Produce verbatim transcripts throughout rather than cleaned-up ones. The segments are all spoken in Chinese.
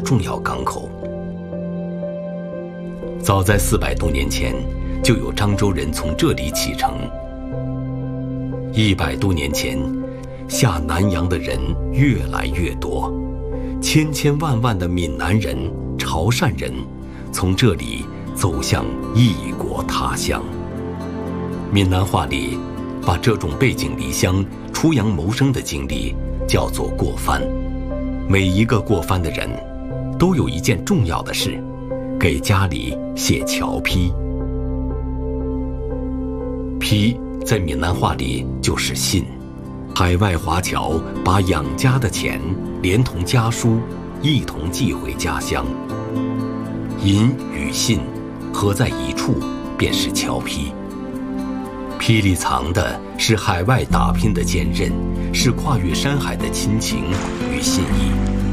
重要港口。早在四百多年前，就有漳州人从这里启程。一百多年前，下南洋的人越来越多，千千万万的闽南人、潮汕人从这里走向异国他乡。闽南话里，把这种背井离乡、出洋谋生的经历叫做过番。每一个过番的人，都有一件重要的事，给家里写侨批。批在闽南话里就是信。海外华侨把养家的钱连同家书一同寄回家乡，银与信合在一处，便是侨批。批里藏的是海外打拼的坚韧，是跨越山海的亲情与心意。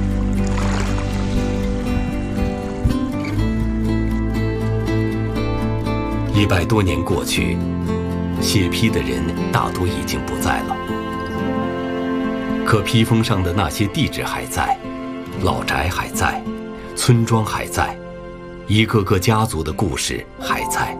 一百多年过去，写批的人大多已经不在了，可批封上的那些地址还在，老宅还在，村庄还在，一个个家族的故事还在。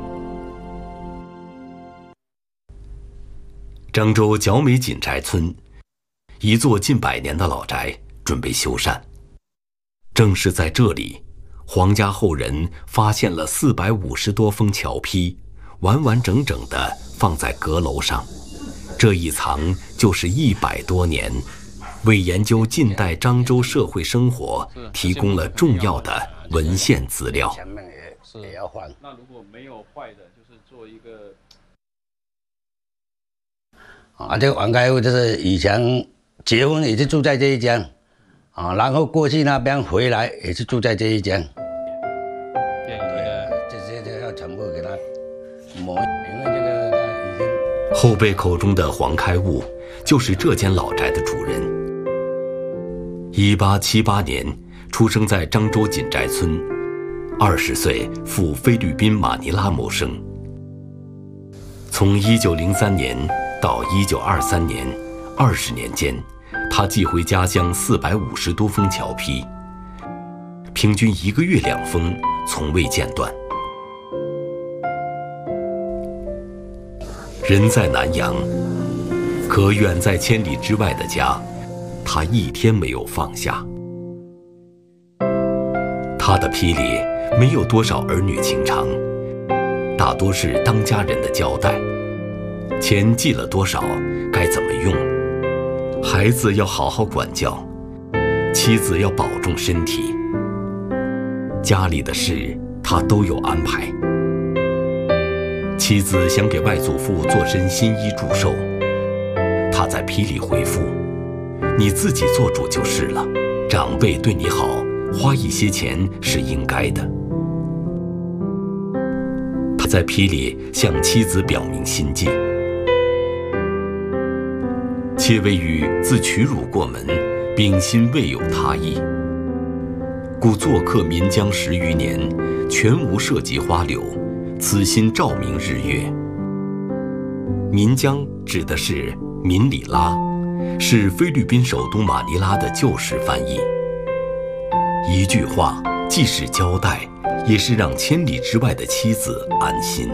漳州角美锦宅村，一座近百年的老宅，准备修缮。正是在这里，黄家后人发现了四百五十多封侨批，完完整整地放在阁楼上。这一藏就是一百多年，为研究近代漳州社会生活提供了重要的文献资料。 前面也也要换。 那如果没有坏的，就是做一个。 啊，这个王开富就是以前结婚也是住在这一间，啊，然后过去那边回来也是住在这一间。 便宜的， 这些都要全部给他磨，因为这个已经。 后辈口中的黄开悟，就是这间老宅的主人。一八七八年出生在漳州锦宅村，二十岁赴菲律宾马尼拉谋生。从一九零三年到一九二三年，二十年间，他寄回家乡四百五十多封侨批，平均一个月两封，从未间断。人在南洋，可远在千里之外的家，他一天没有放下。他的批里没有多少儿女情长，大多是当家人的交代。钱寄了多少，该怎么用？孩子要好好管教，妻子要保重身体。家里的事他都有安排。妻子想给外祖父做身新衣祝寿，他在批里回复：“你自己做主就是了，长辈对你好，花一些钱是应该的。”他在批里向妻子表明心迹。妾为与自取辱过门，秉心未有他意，故做客岷江十余年，全无涉及花柳，此心照明日月。岷江指的是敏里拉，是菲律宾首都马尼拉的旧时翻译。一句话，既是交代，也是让千里之外的妻子安心。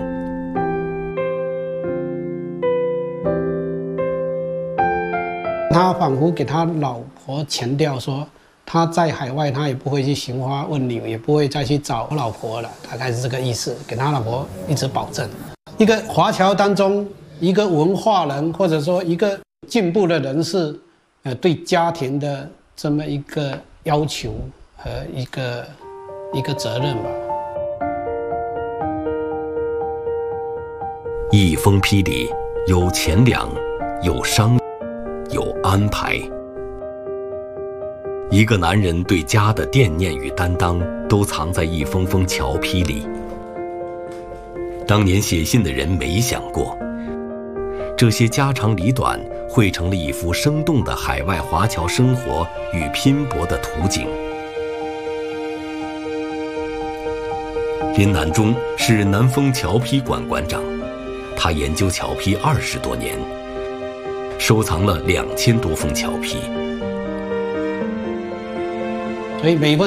他仿佛给他老婆强调说，他在海外他也不会去寻花问柳，也不会再去找我老婆了，大概是这个意思，给他老婆一直保证。一个华侨当中，一个文化人或者说一个进步的人士，呃，对家庭的这么一个要求和一个一个责任吧。 一封批里有钱粮，有商，有安排。一个男人对家的惦念与担当，都藏在一封封侨批里。当年写信的人没想过，这些家长里短汇成了一幅生动的海外华侨生活与拼搏的图景。林南中是南丰侨批馆馆长，他研究侨批二十多年，收藏了两千多封侨批。 所以每份